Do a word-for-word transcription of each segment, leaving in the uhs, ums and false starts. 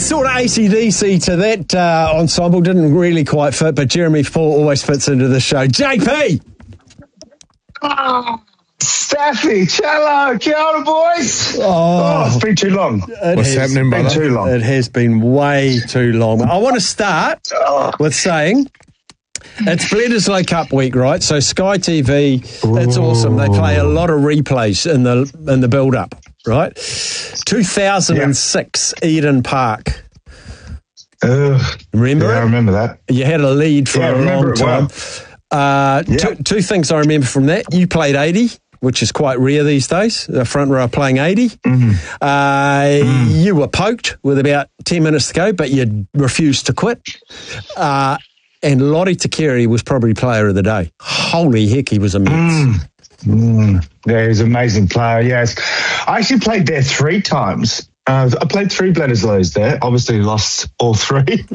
sort of A C D C to that uh, ensemble didn't really quite fit, but Jeremy Paul always fits into the show. J P! Oh, Staffy, cello, kia ora, boys. Oh, oh, it's been too long. What's has, happening, brother? It's been too long. It has been way too long. I want to start with saying it's Bledisloe Cup week, right? So Sky T V, it's awesome. They play a lot of replays in the in the build-up, right? two thousand six, yeah. Eden Park. Uh, remember yeah, it? I remember that. You had a lead for yeah, a long time. Well. Uh, yeah. two, two things I remember from that. You played eighty, which is quite rare these days. The front row playing eighty. Mm-hmm. Uh, mm. You were poked with about ten minutes to go, but you refused to quit. Uh, and Lottie Takeri was probably player of the day. Holy heck, he was immense. Mm. Mm. Yeah, he was an amazing player, yes. I actually played there three times. Uh, I played three Bledisloes there. Obviously lost all three.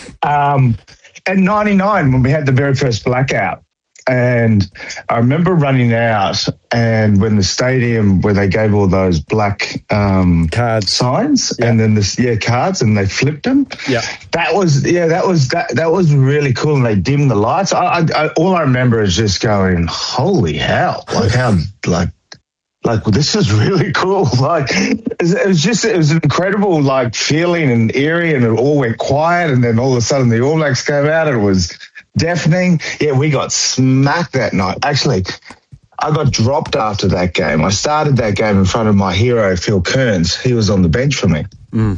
um, in ninety-nine, when we had the very first blackout, and I remember running out, and when the stadium where they gave all those black um, cards signs, yeah. and then this yeah cards, and they flipped them. Yeah, that was yeah that was that that was really cool. And they dimmed the lights. I, I, I all I remember is just going, "Holy hell!" Like how like. Like, well, this is really cool. Like, it was just, it was an incredible, like, feeling and eerie, and it all went quiet, and then all of a sudden the All Blacks came out, and it was deafening. Yeah, we got smacked that night. Actually, I got dropped after that game. I started that game in front of my hero, Phil Kearns. He was on the bench for me. Mm.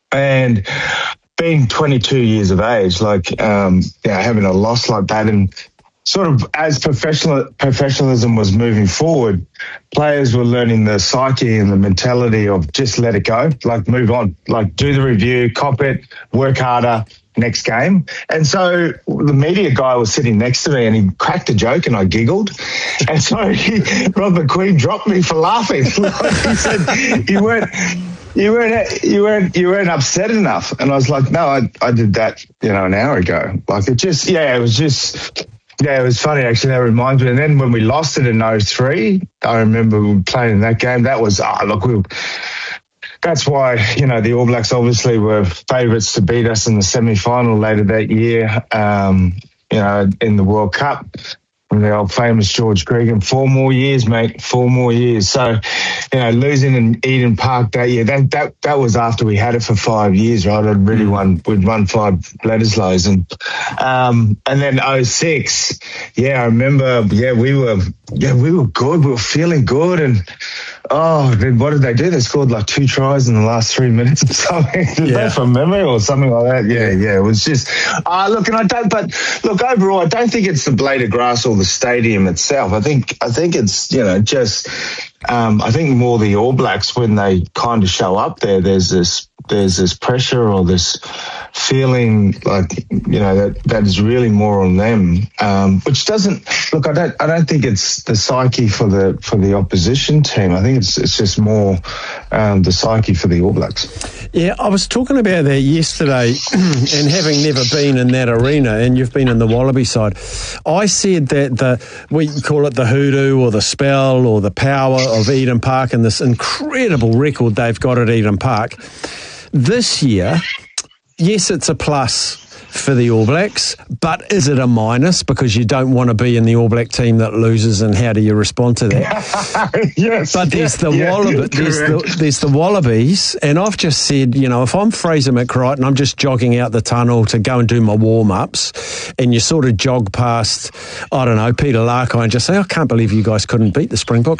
And being twenty-two years of age, like, um, yeah, having a loss like that, and sort of as professional professionalism was moving forward, players were learning the psyche and the mentality of just let it go, like move on, like do the review, cop it, work harder, next game. And so the media guy was sitting next to me, and he cracked a joke, and I giggled. And so he, Rob McQueen dropped me for laughing. Like he said, you weren't... You weren't, you weren't, you weren't upset enough. And I was like, no, I, I did that, you know, an hour ago. Like it just, yeah, it was just, yeah, it was funny actually. That reminds me. And then when we lost it in oh three, I remember we were playing in that game. That was, oh, look, we were, that's why, you know, the All Blacks obviously were favourites to beat us in the semi-final later that year, um, you know, in the World Cup. And the old famous George Gregan, four more years, mate, four more years. So, you know, losing in Eden Park that year, that that that was after we had it for five years, right? I'd really won, we'd won five Bledisloes. And um, and then oh six, yeah, I remember, yeah, we were, yeah, we were good. We were feeling good. And, oh, then what did they do? They scored like two tries in the last three minutes or something. Did yeah. they from memory or something like that? Yeah, yeah, it was just, uh, look, and I don't, but look, overall, I don't think it's the blade of grass or the stadium itself. I think I think it's, you know, just um, I think more the All Blacks when they kind of show up there. There's this there's this pressure or this feeling like, you know, that that is really more on them, um, which doesn't look. I don't I don't think it's the psyche for the for the opposition team. I think it's it's just more um, the psyche for the All Blacks. Yeah, I was talking about that yesterday, and having never been in that arena, and you've been in the Wallaby side, I said that the, we call it the hoodoo or the spell or the power of Eden Park and this incredible record they've got at Eden Park. This year, yes, it's a plus for the All Blacks, but is it a minus because you don't want to be in the All Black team that loses, and how do you respond to that? Yes. But there's yeah, the yeah, Wallaby, there's the there's the Wallabies, and I've just said, you know, if I'm Fraser McReight and I'm just jogging out the tunnel to go and do my warm-ups, and you sort of jog past, I don't know, Peter Larkine and just say, I can't believe you guys couldn't beat the Springboks.